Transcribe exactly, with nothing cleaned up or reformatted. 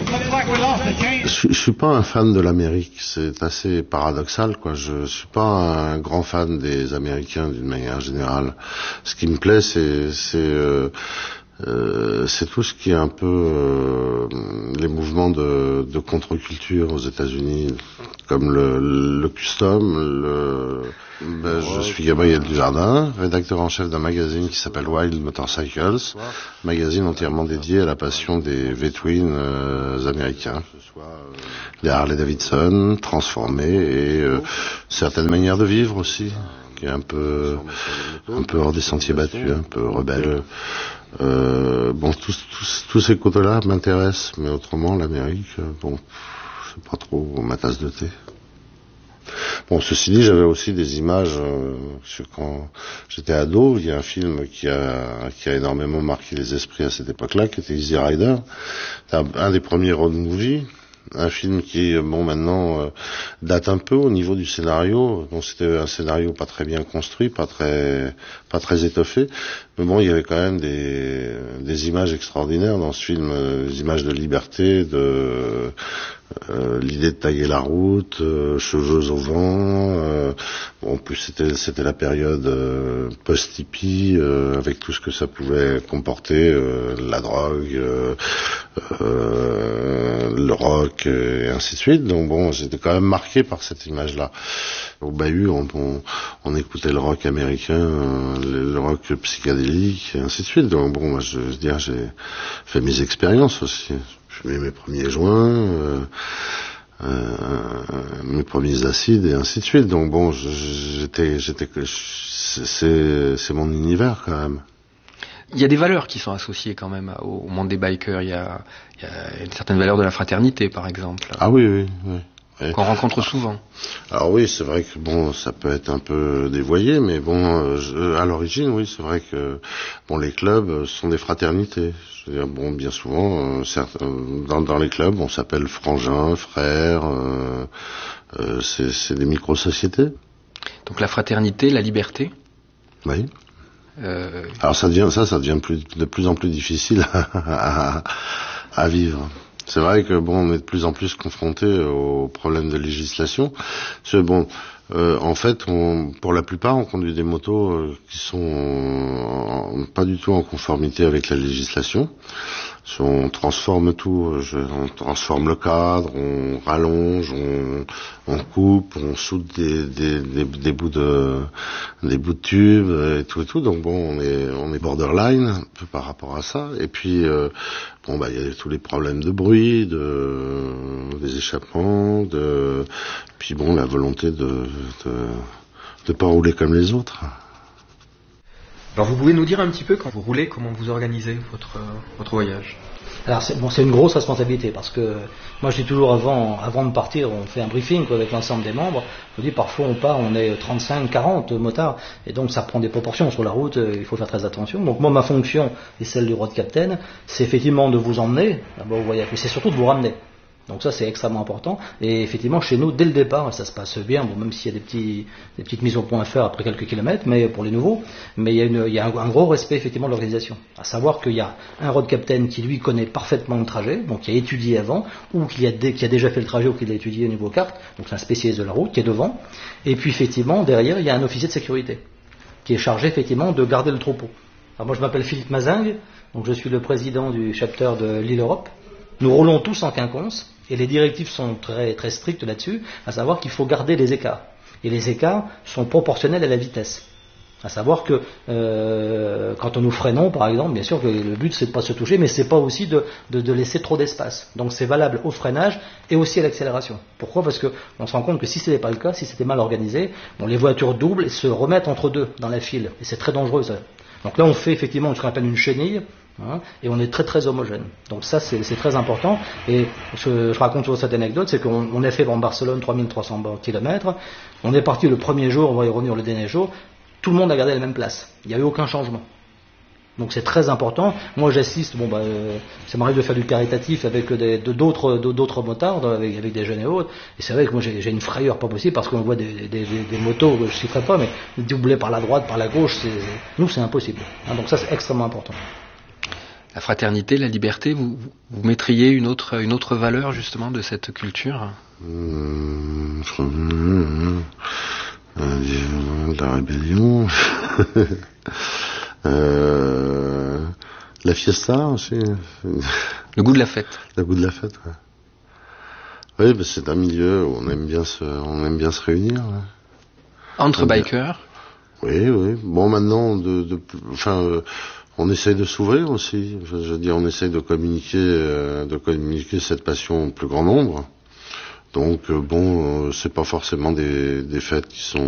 Je, je suis pas un fan de l'Amérique, c'est assez paradoxal, quoi. Je suis pas un grand fan des Américains d'une manière générale. Ce qui me plaît, c'est c'est euh, euh, c'est tout ce qui est un peu euh, les mouvements de, de contre-culture aux États-Unis, comme le, le custom. Le, ben, je suis Gabriel Dujardin, rédacteur en chef d'un magazine qui s'appelle Wild Motorcycles, magazine entièrement dédié à la passion des V-twin euh, américains, les Harley Davidson transformés et euh, certaines manières de vivre aussi, qui est un peu un peu hors des sentiers battus, un peu rebelle. Euh, bon, tous, tous, tous ces côtés-là m'intéressent, mais autrement, l'Amérique, bon, c'est pas trop ma tasse de thé. Bon, ceci dit, j'avais aussi des images, euh, quand j'étais ado, il y a un film qui a, qui a énormément marqué les esprits à cette époque-là, qui était Easy Rider. C'était un, un des premiers road movies. Un film qui, bon, maintenant, euh, date un peu au niveau du scénario. Bon, c'était un scénario pas très bien construit, pas très, pas très étoffé. Mais bon, il y avait quand même des, des images extraordinaires dans ce film, euh, des images de liberté, de, euh, l'idée de tailler la route, euh, cheveux au vent. Euh, bon, en plus, c'était, c'était la période euh, post-hippie, euh, avec tout ce que ça pouvait comporter, euh, la drogue, euh, euh, le rock, et ainsi de suite. Donc bon, j'étais quand même marqué par cette image-là. Au bahut, on, on, on écoutait le rock américain, euh, le, le rock psychédélique, et ainsi de suite. Donc bon, moi, je veux dire, j'ai fait mes expériences aussi. J'ai mis mes premiers joints, euh, euh, mes premiers acides, et ainsi de suite. Donc bon, j'étais, j'étais, c'est, c'est mon univers quand même. Il y a des valeurs qui sont associées quand même au monde des bikers. Il y a, il y a une certaine valeur de la fraternité, par exemple. Ah oui, oui, oui. oui. Qu'on rencontre souvent. Alors oui, c'est vrai que bon, ça peut être un peu dévoyé, mais bon, je, à l'origine, oui, c'est vrai que bon, les clubs sont des fraternités. Je veux dire, bon, bien souvent, euh, certes, euh, dans, dans les clubs, on s'appelle frangins, frères. Euh, euh, c'est, c'est des micro-sociétés. Donc la fraternité, la liberté. Oui. Euh... Alors ça devient, ça, ça devient plus, de plus en plus difficile à, à, à vivre. C'est vrai que bon, on est de plus en plus confronté aux problèmes de législation. Parce que bon, euh, en fait, on, pour la plupart, on conduit des motos euh, qui sont euh, pas du tout en conformité avec la législation. On transforme tout, je, on transforme le cadre, on rallonge, on, on coupe, on soude des, des, des, des bouts de, des bouts de tubes et tout et tout. Donc bon, on est, on est borderline un peu par rapport à ça. Et puis euh, bon bah il y a tous les problèmes de bruit, de, des échappements, de, puis bon la volonté de, de, de pas rouler comme les autres. Alors vous pouvez nous dire un petit peu, quand vous roulez, comment vous organisez votre, euh, votre voyage? Alors c'est, bon, c'est une grosse responsabilité parce que moi je dis toujours avant, avant de partir, on fait un briefing quoi, avec l'ensemble des membres. Je dis parfois on part, on est trente-cinq, quarante motards et donc ça prend des proportions sur la route, il faut faire très attention. Donc moi ma fonction et celle du road captain, c'est effectivement de vous emmener d'abord au voyage, mais c'est surtout de vous ramener. Donc ça c'est extrêmement important et effectivement chez nous dès le départ ça se passe bien, bon, même s'il y a des, petits, des petites mises au point à faire après quelques kilomètres, mais pour les nouveaux, mais il y a, une, il y a un, un gros respect effectivement de l'organisation, à savoir qu'il y a un road captain qui lui connaît parfaitement le trajet, donc qui a étudié avant, ou qui a, qui a déjà fait le trajet ou qui l'a étudié au niveau carte, donc c'est un spécialiste de la route qui est devant, et puis effectivement derrière il y a un officier de sécurité qui est chargé effectivement de garder le troupeau. Alors moi je m'appelle Philippe Mazingue, donc je suis le président du chapter de l'île Europe. Nous roulons tous en quinconce et les directives sont très, très strictes là-dessus, à savoir qu'il faut garder les écarts. Et les écarts sont proportionnels à la vitesse. À savoir que euh, quand nous freinons, par exemple, bien sûr que le but c'est de ne pas se toucher, mais c'est pas aussi de, de, de laisser trop d'espace. Donc c'est valable au freinage et aussi à l'accélération. Pourquoi ? Parce qu'on se rend compte que si ce n'était pas le cas, si c'était mal organisé, bon, les voitures doublent et se remettent entre deux dans la file. Et c'est très dangereux ça. Donc là on fait effectivement ce qu'on appelle une chenille. Hein, et on est très très homogène. Donc ça c'est, c'est très important. Et je, je raconte toujours cette anecdote, c'est qu'on on a fait en Barcelone trois mille trois cents kilomètres. On est parti le premier jour, on va y revenir le dernier jour. Tout le monde a gardé la même place. Il n'y a eu aucun changement. Donc c'est très important. Moi j'assiste, bon bah euh, ça m'arrive de faire du caritatif avec des, de, d'autres, de, d'autres motards, avec, avec des jeunes et autres. Et c'est vrai que moi j'ai, j'ai une frayeur pas possible parce qu'on voit des, des, des, des motos, je ne citerai pas, mais doublées par la droite, par la gauche. C'est, nous c'est impossible. Hein, donc ça c'est extrêmement important. La fraternité, la liberté, vous, vous mettriez une autre, une autre valeur justement de cette culture? Mmh, euh, la rébellion, euh, la fiesta aussi. Le goût de la fête. Le goût de la fête, ouais. Oui, bah c'est un milieu où on aime bien se, on aime bien se réunir. Ouais. Entre on bikers. Oui, oui. Bon, maintenant, de, de, enfin, euh, on essaye de s'ouvrir aussi. Je veux dire, on essaye de communiquer, euh, de communiquer cette passion au plus grand nombre. Donc, euh, bon, euh, c'est pas forcément des, des fêtes qui sont